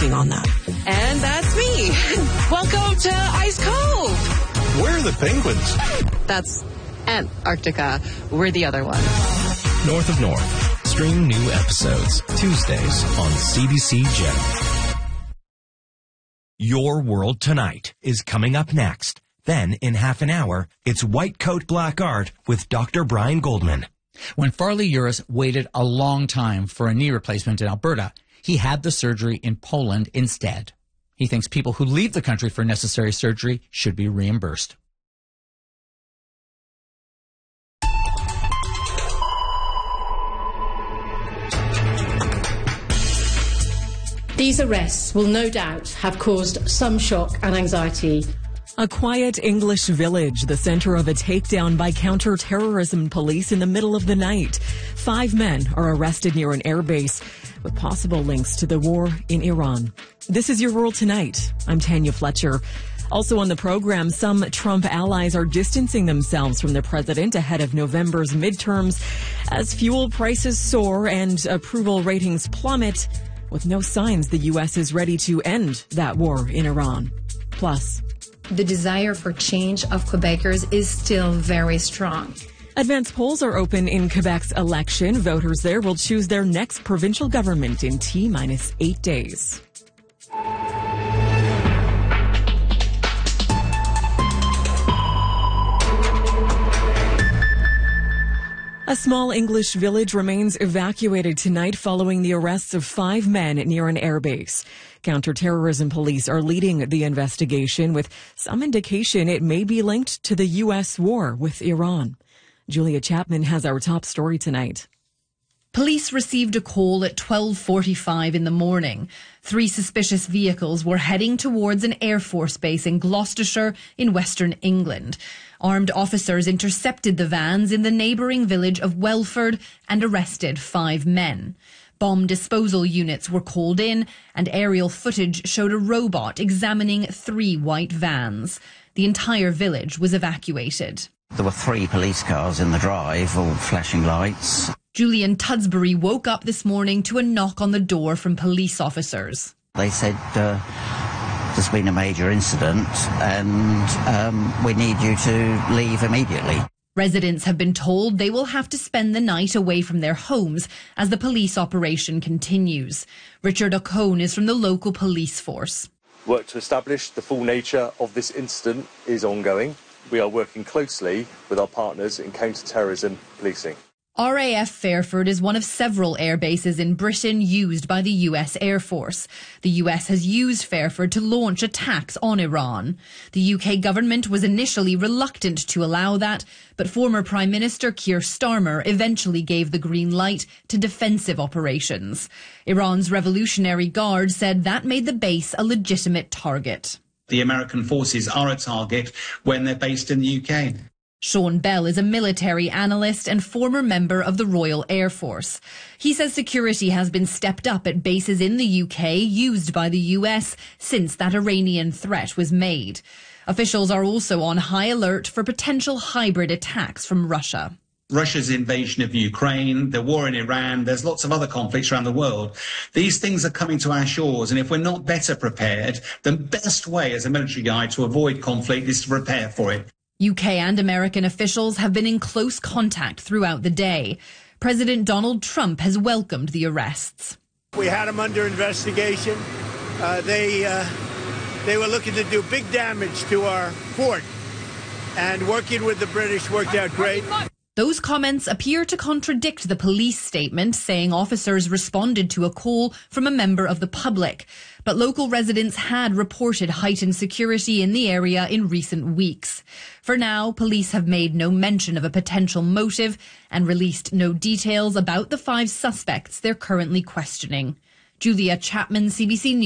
working on that. And that's me. Welcome to Ice Cove. Where are the penguins? That's Antarctica. We're the other one. North of North. Stream new episodes Tuesdays on CBC Gem. Your World Tonight is coming up next. Then, in half an hour, it's White Coat Black Art with Dr. Brian Goldman. When Farley Uris waited a long time for a knee replacement in Alberta, he had the surgery in Poland instead. He thinks people who leave the country for necessary surgery should be reimbursed. These arrests will no doubt have caused some shock and anxiety. A quiet English village, the center of a takedown by counter-terrorism police in the middle of the night. 5 men are arrested near an airbase with possible links to the war in Iran. This is Your World Tonight. I'm Tanya Fletcher. Also on the program, some Trump allies are distancing themselves from the president ahead of November's midterms as fuel prices soar and approval ratings plummet, with no signs the U.S. is ready to end that war in Iran. Plus, The desire for change of Quebecers is still very strong. advance polls are open in Quebec's election. Voters there will choose their next provincial government in T-8 days. A small English village remains evacuated tonight following the arrests of 5 men near an airbase. Counterterrorism police are leading the investigation with some indication it may be linked to the U.S. war with Iran. Julia Chapman has our top story tonight. Police received a call at 12:45 in the morning. 3 suspicious vehicles were heading towards an Air Force base in Gloucestershire in Western England. Armed officers intercepted the vans in the neighbouring village of Welford and arrested 5 men. Bomb disposal units were called in and aerial footage showed a robot examining 3 white vans. The entire village was evacuated. There were 3 police cars in the drive, all flashing lights. Julian Tudsbury woke up this morning to a knock on the door from police officers. They said, there's been a major incident and we need you to leave immediately. Residents have been told they will have to spend the night away from their homes as the police operation continues. Richard O'Cone is from the local police force. Work to establish the full nature of this incident is ongoing. We are working closely with our partners in counter-terrorism policing. RAF Fairford is one of several air bases in Britain used by the US Air Force. The US has used Fairford to launch attacks on Iran. The UK government was initially reluctant to allow that, but former Prime Minister Keir Starmer eventually gave the green light to defensive operations. Iran's Revolutionary Guard said that made the base a legitimate target. The American forces are a target when they're based in the UK. Sean Bell is a military analyst and former member of the Royal Air Force. He says security has been stepped up at bases in the UK used by the US since that Iranian threat was made. Officials are also on high alert for potential hybrid attacks from Russia. Russia's invasion of Ukraine, the war in Iran, there's lots of other conflicts around the world. These things are coming to our shores, and if we're not better prepared, the best way as a military guy to avoid conflict is to prepare for it. UK and American officials have been in close contact throughout the day. President Donald Trump has welcomed the arrests. We had them under investigation. They were looking to do big damage to our fort, and working with the British worked out great. Those comments appear to contradict the police statement saying officers responded to a call from a member of the public. But local residents had reported heightened security in the area in recent weeks. For now, police have made no mention of a potential motive and released no details about the 5 suspects they're currently questioning. Julia Chapman, CBC News.